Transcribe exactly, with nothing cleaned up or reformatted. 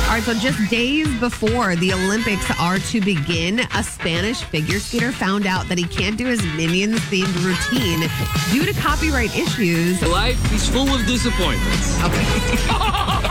All right, so just days before the Olympics are to begin, a Spanish figure skater found out that he can't do his Minions-themed routine due to copyright issues. Life is full of disappointments. Okay.